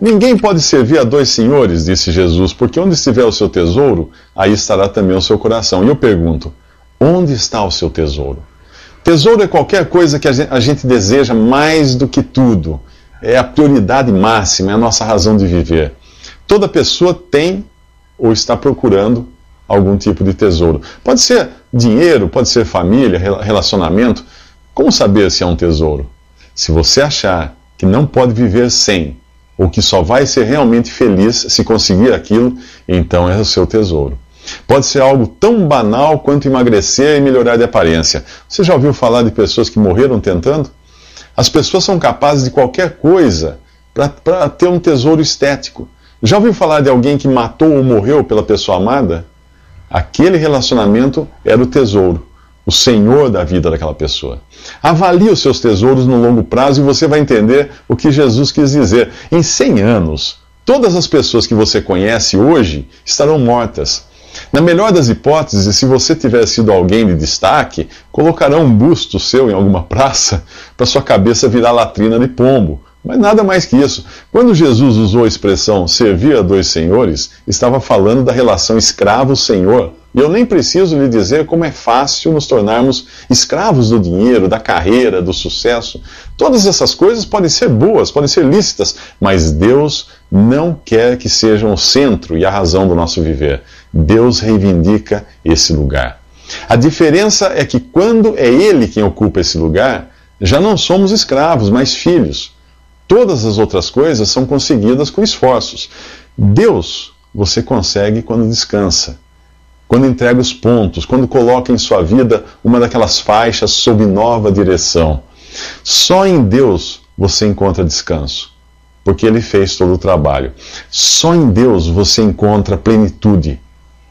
Ninguém pode servir a dois senhores, disse Jesus, porque onde estiver o seu tesouro, aí estará também o seu coração. E eu pergunto, onde está o seu tesouro? Tesouro é qualquer coisa que a gente deseja mais do que tudo. É a prioridade máxima, é a nossa razão de viver. Toda pessoa tem ou está procurando algum tipo de tesouro. Pode ser dinheiro, pode ser família, relacionamento. Como saber se é um tesouro? Se você achar que não pode viver sem, ou que só vai ser realmente feliz se conseguir aquilo, então é o seu tesouro. Pode ser algo tão banal quanto emagrecer e melhorar de aparência. Você já ouviu falar de pessoas que morreram tentando? As pessoas são capazes de qualquer coisa para ter um tesouro estético. Já ouviu falar de alguém que matou ou morreu pela pessoa amada? Aquele relacionamento era o tesouro, o senhor da vida daquela pessoa. Avalie os seus tesouros no longo prazo e você vai entender o que Jesus quis dizer. Em 100 anos, todas as pessoas que você conhece hoje estarão mortas. Na melhor das hipóteses, se você tiver sido alguém de destaque, colocarão um busto seu em alguma praça para sua cabeça virar latrina de pombo. Mas nada mais que isso. Quando Jesus usou a expressão servir a dois senhores, estava falando da relação escravo-senhor. E eu nem preciso lhe dizer como é fácil nos tornarmos escravos do dinheiro, da carreira, do sucesso. Todas essas coisas podem ser boas, podem ser lícitas, mas Deus não quer que sejam o centro e a razão do nosso viver. Deus reivindica esse lugar. A diferença é que quando é Ele quem ocupa esse lugar, já não somos escravos, mas filhos. Todas as outras coisas são conseguidas com esforços. Deus você consegue quando descansa, quando entrega os pontos, quando coloca em sua vida uma daquelas faixas sob nova direção. Só em Deus você encontra descanso, porque Ele fez todo o trabalho. Só em Deus você encontra plenitude,